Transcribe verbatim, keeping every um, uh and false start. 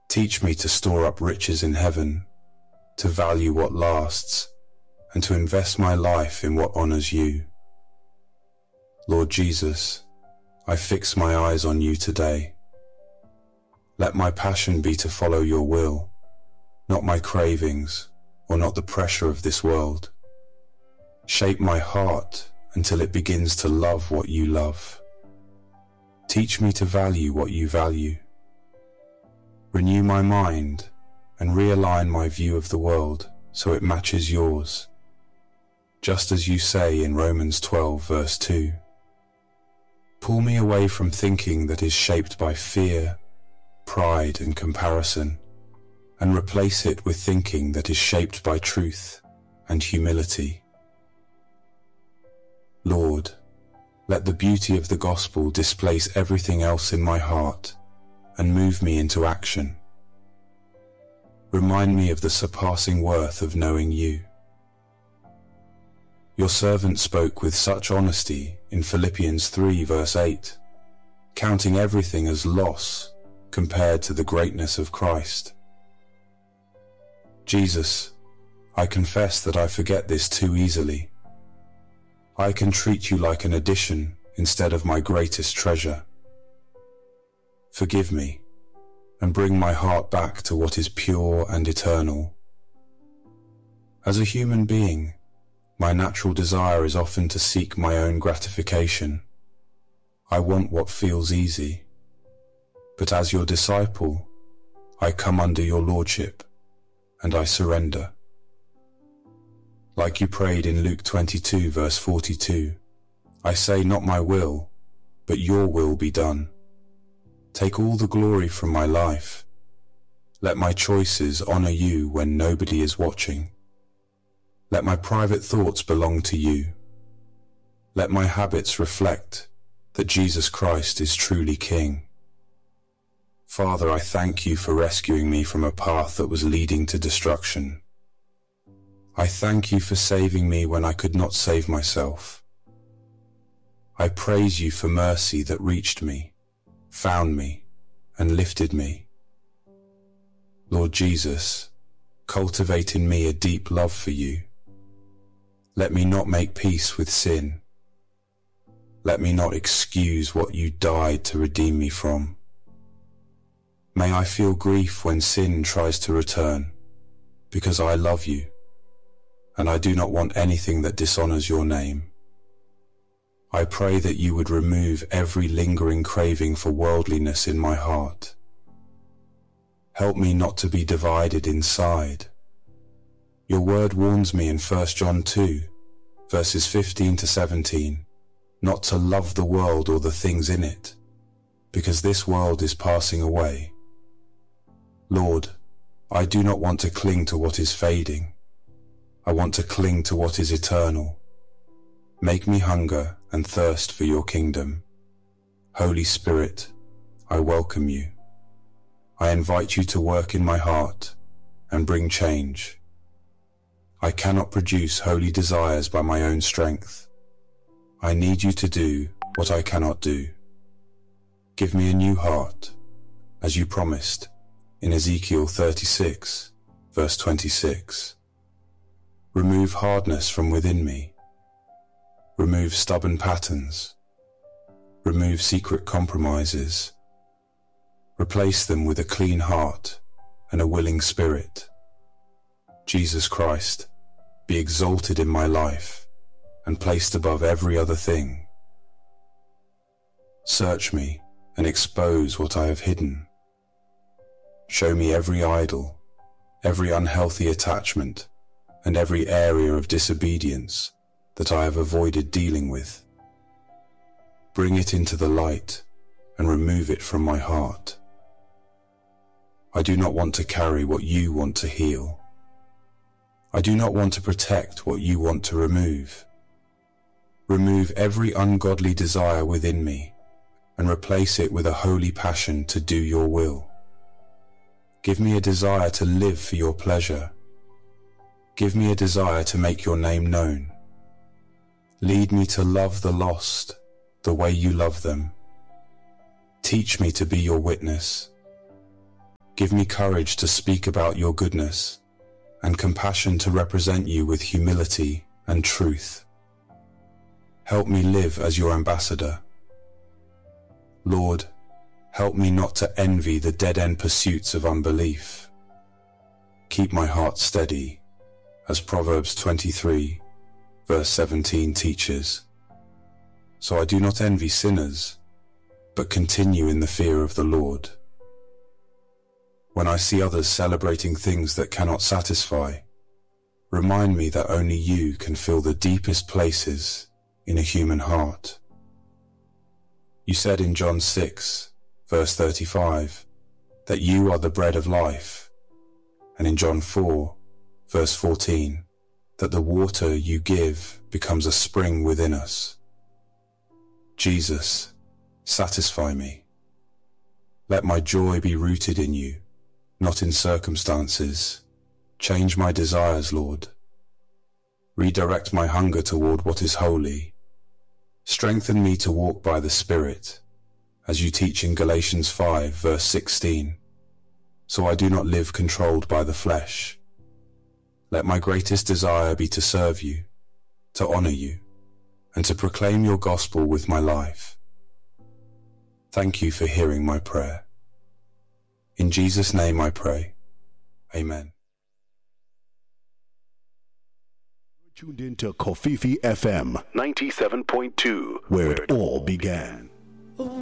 Teach me to store up riches in heaven, to value what lasts, and to invest my life in what honors you. Lord Jesus, I fix my eyes on you today. Let my passion be to follow your will, not my cravings, or not the pressure of this world. Shape my heart until it begins to love what you love. Teach me to value what you value. Renew my mind and realign my view of the world so it matches yours, just as you say in Romans twelve verse two. Pull me away from thinking that is shaped by fear, pride and comparison, and replace it with thinking that is shaped by truth and humility. Lord, let the beauty of the gospel displace everything else in my heart and move me into action. Remind me of the surpassing worth of knowing you. Your servant spoke with such honesty in Philippians three verse eight, counting everything as loss compared to the greatness of Christ. Jesus, I confess that I forget this too easily. I can treat you like an addition instead of my greatest treasure. Forgive me and bring my heart back to what is pure and eternal. As a human being, my natural desire is often to seek my own gratification. I want what feels easy. But as your disciple, I come under your lordship and I surrender. Like you prayed in Luke twenty-two verse forty-two, I say not my will, but your will be done. Take all the glory from my life. Let my choices honor you when nobody is watching. Let my private thoughts belong to you. Let my habits reflect that Jesus Christ is truly King. Father, I thank you for rescuing me from a path that was leading to destruction. I thank you for saving me when I could not save myself. I praise you for mercy that reached me, found me, and lifted me. Lord Jesus, cultivate in me a deep love for you. Let me not make peace with sin. Let me not excuse what you died to redeem me from. May I feel grief when sin tries to return, because I love you, and I do not want anything that dishonors your name. I pray that you would remove every lingering craving for worldliness in my heart. Help me not to be divided inside. Your word warns me in First John two, verses fifteen to seventeen, not to love the world or the things in it, because this world is passing away. Lord, I do not want to cling to what is fading. I want to cling to what is eternal. Make me hunger and thirst for your kingdom. Holy Spirit, I welcome you. I invite you to work in my heart and bring change. I cannot produce holy desires by my own strength. I need you to do what I cannot do. Give me a new heart, as you promised in Ezekiel thirty-six, verse twenty-six. Remove hardness from within me. Remove stubborn patterns. Remove secret compromises. Replace them with a clean heart and a willing spirit. Jesus Christ, be exalted in my life and placed above every other thing. Search me and expose what I have hidden. Show me every idol, every unhealthy attachment, and every area of disobedience that I have avoided dealing with. Bring it into the light and remove it from my heart. I do not want to carry what you want to heal. I do not want to protect what you want to remove. Remove every ungodly desire within me and replace it with a holy passion to do your will. Give me a desire to live for your pleasure. Give me a desire to make your name known. Lead me to love the lost the way you love them. Teach me to be your witness. Give Give me courage to speak about your goodness and compassion to represent you with humility and truth. Help me live as your ambassador. Lord, help me not to envy the dead-end pursuits of unbelief. Keep my heart steady, as Proverbs twenty-three, verse seventeen teaches, so I do not envy sinners, but continue in the fear of the Lord. When I see others celebrating things that cannot satisfy, remind me that only you can fill the deepest places in a human heart. You said in John six, verse thirty-five, that you are the bread of life, and in John four, verse fourteen, that the water you give becomes a spring within us. Jesus, satisfy me. Let my joy be rooted in you, not in circumstances. Change my desires, Lord. Redirect my hunger toward what is holy. Strengthen me to walk by the Spirit, as you teach in Galatians five, verse sixteen, so I do not live controlled by the flesh. Let my greatest desire be to serve you, to honor you, and to proclaim your gospel with my life. Thank you for hearing my prayer. In Jesus' name I pray. Amen. Tuned into Kofifi F M ninety-seven point two, where it all began.